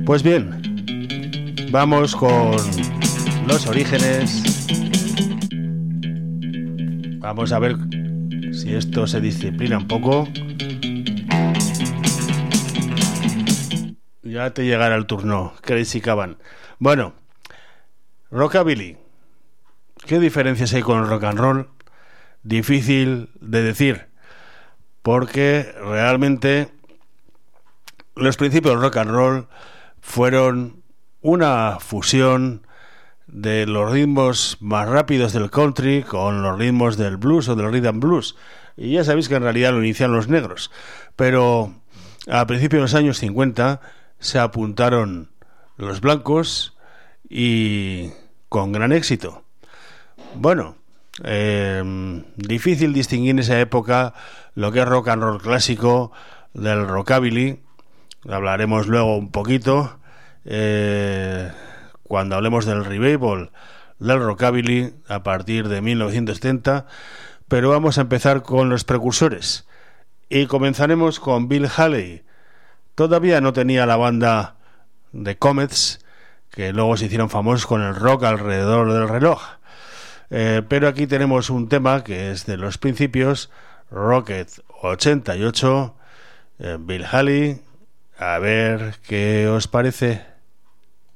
Pues bien, vamos con los orígenes. Vamos a ver si esto se disciplina un poco. Ya te llegará el turno, Crazy Caban. Bueno, rockabilly. ¿Qué diferencias hay con el rock and roll? Difícil de decir, porque realmente los principios del rock and roll fueron una fusión de los ritmos más rápidos del country con los ritmos del blues o del rhythm blues. Y ya sabéis que en realidad lo iniciaron los negros, pero a principios de los años 50 se apuntaron los blancos y con gran éxito. Bueno, difícil distinguir en esa época lo que es rock and roll clásico del rockabilly. Hablaremos luego un poquito cuando hablemos del revival del rockabilly a partir de 1970, pero vamos a empezar con los precursores y comenzaremos con Bill Haley. Todavía no tenía la banda The Comets, que luego se hicieron famosos con el rock alrededor del reloj, pero aquí tenemos un tema que es de los principios, Rocket 88, Bill Haley. A ver qué os parece.